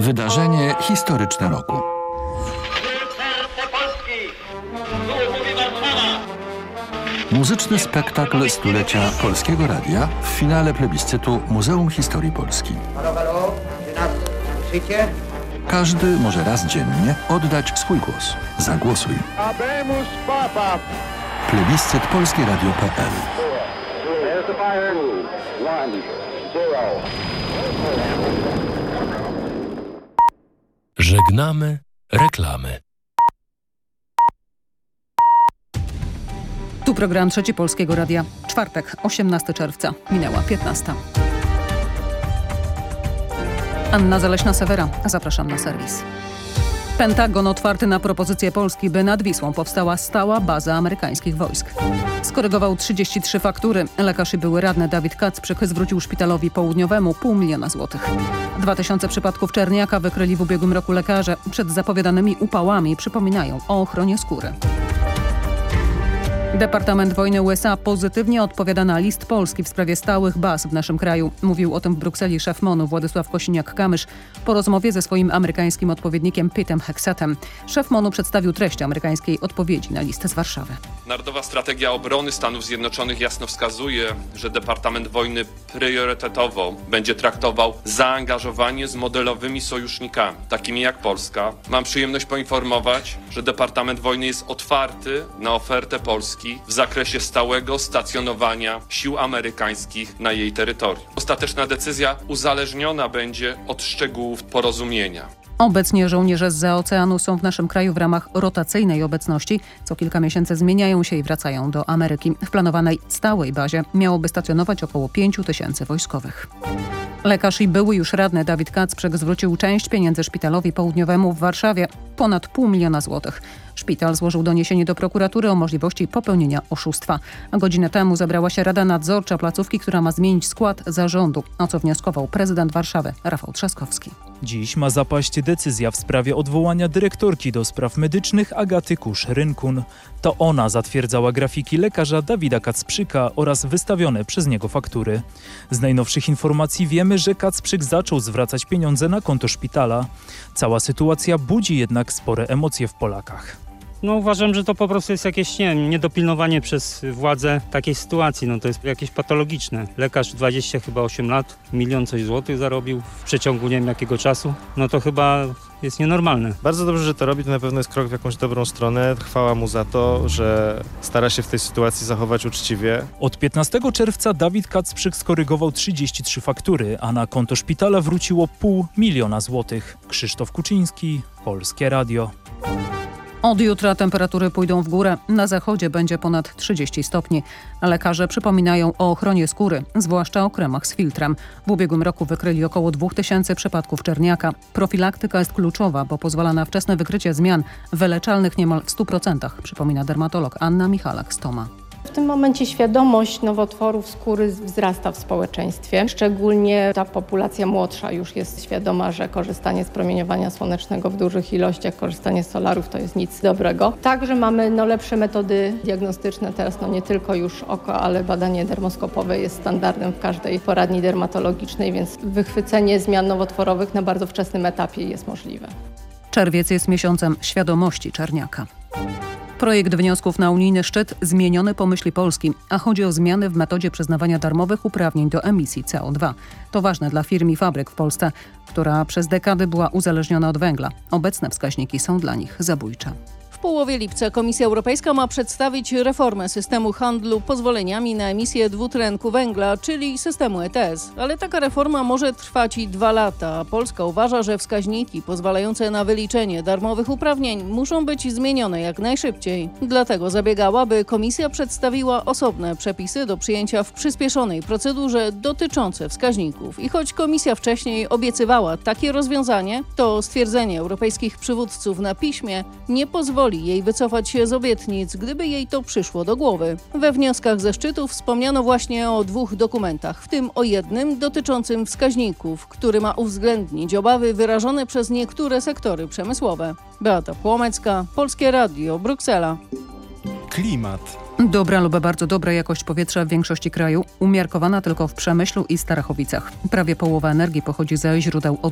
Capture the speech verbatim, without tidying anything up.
Wydarzenie historyczne roku. Muzyczny spektakl stulecia Polskiego Radia w finale plebiscytu Muzeum Historii Polski. Halo, halo, czy nas słyszycie? Każdy może raz dziennie oddać swój głos. Zagłosuj. Habemus Papa. Plebiscyt polskie radio kropka p l. There's the fire. One, zero. Żegnamy reklamy. Tu program Trzeci Polskiego Radia. Czwartek, osiemnastego czerwca. Minęła piętnasta. Anna Zaleśna-Sewera. Zapraszam na serwis. Pentagon otwarty na propozycję Polski, by nad Wisłą powstała stała baza amerykańskich wojsk. Skorygował trzydzieści trzy faktury. Lekarz i były radny Dawid Kacprzyk zwrócił szpitalowi południowemu pół miliona złotych. Dwa tysiące przypadków czerniaka wykryli w ubiegłym roku lekarze. Przed zapowiadanymi upałami przypominają o ochronie skóry. Departament Wojny U S A pozytywnie odpowiada na list Polski w sprawie stałych baz w naszym kraju. Mówił o tym w Brukseli szef MON-u Władysław Kosiniak-Kamysz po rozmowie ze swoim amerykańskim odpowiednikiem Petem Hexetem. Szef MON-u przedstawił treść amerykańskiej odpowiedzi na list z Warszawy. Narodowa Strategia Obrony Stanów Zjednoczonych jasno wskazuje, że Departament Wojny priorytetowo będzie traktował zaangażowanie z modelowymi sojusznikami, takimi jak Polska. Mam przyjemność poinformować, że Departament Wojny jest otwarty na ofertę Polski w zakresie stałego stacjonowania sił amerykańskich na jej terytorium. Ostateczna decyzja uzależniona będzie od szczegółów porozumienia. Obecnie żołnierze zza oceanu są w naszym kraju w ramach rotacyjnej obecności. Co kilka miesięcy zmieniają się i wracają do Ameryki. W planowanej stałej bazie miałoby stacjonować około pięciu tysięcy wojskowych. Lekarz i były już radny Dawid Kacprzyk zwrócił część pieniędzy szpitalowi południowemu w Warszawie, ponad pół miliona złotych. Szpital złożył doniesienie do prokuratury o możliwości popełnienia oszustwa. A godzinę temu zebrała się Rada Nadzorcza placówki, która ma zmienić skład zarządu, o co wnioskował prezydent Warszawy Rafał Trzaskowski. Dziś ma zapaść decyzja w sprawie odwołania dyrektorki do spraw medycznych Agaty Kusz-Rynkun. To ona zatwierdzała grafiki lekarza Dawida Kacprzyka oraz wystawione przez niego faktury. Z najnowszych informacji wiemy, że Kacprzyk zaczął zwracać pieniądze na konto szpitala. Cała sytuacja budzi jednak spore emocje w Polakach. No uważam, że to po prostu jest jakieś, nie wiem, niedopilnowanie przez władze takiej sytuacji. No to jest jakieś patologiczne. Lekarz dwadzieścia chyba osiem lat, milion coś złotych zarobił w przeciągu nie wiem jakiego czasu. No to chyba jest nienormalne. Bardzo dobrze, że to robi, to na pewno jest krok w jakąś dobrą stronę. Chwała mu za to, że stara się w tej sytuacji zachować uczciwie. Od piętnastego czerwca Dawid Kacprzyk skorygował trzydzieści trzy faktury, a na konto szpitala wróciło pół miliona złotych. Krzysztof Kuczyński, Polskie Radio. Od jutra temperatury pójdą w górę. Na zachodzie będzie ponad trzydzieści stopni. Lekarze przypominają o ochronie skóry, zwłaszcza o kremach z filtrem. W ubiegłym roku wykryli około dwóch tysięcy przypadków czerniaka. Profilaktyka jest kluczowa, bo pozwala na wczesne wykrycie zmian wyleczalnych niemal w stu procentach, przypomina dermatolog Anna Michalak-Stoma. W tym momencie świadomość nowotworów skóry wzrasta w społeczeństwie. Szczególnie ta populacja młodsza już jest świadoma, że korzystanie z promieniowania słonecznego w dużych ilościach, korzystanie z solarów to jest nic dobrego. Także mamy no, lepsze metody diagnostyczne. Teraz no, nie tylko już oko, ale badanie dermoskopowe jest standardem w każdej poradni dermatologicznej, więc wychwycenie zmian nowotworowych na bardzo wczesnym etapie jest możliwe. Czerwiec jest miesiącem świadomości czerniaka. Projekt wniosków na unijny szczyt zmieniony po myśli Polski, a chodzi o zmiany w metodzie przyznawania darmowych uprawnień do emisji C O dwa. To ważne dla firm i fabryk w Polsce, która przez dekady była uzależniona od węgla. Obecne wskaźniki są dla nich zabójcze. W połowie lipca Komisja Europejska ma przedstawić reformę systemu handlu pozwoleniami na emisję dwutlenku węgla, czyli systemu E T S. Ale taka reforma może trwać i dwa lata. Polska uważa, że wskaźniki pozwalające na wyliczenie darmowych uprawnień muszą być zmienione jak najszybciej. Dlatego zabiegała, by Komisja przedstawiła osobne przepisy do przyjęcia w przyspieszonej procedurze dotyczące wskaźników. I choć Komisja wcześniej obiecywała takie rozwiązanie, to stwierdzenie europejskich przywódców na piśmie nie pozwoli jej wycofać się z obietnic, gdyby jej to przyszło do głowy. We wnioskach ze szczytu wspomniano właśnie o dwóch dokumentach, w tym o jednym dotyczącym wskaźników, który ma uwzględnić obawy wyrażone przez niektóre sektory przemysłowe. Beata Płomecka, Polskie Radio, Bruksela. Klimat. Dobra lub bardzo dobra jakość powietrza w większości kraju, umiarkowana tylko w Przemyślu i Starachowicach. Prawie połowa energii pochodzi ze źródeł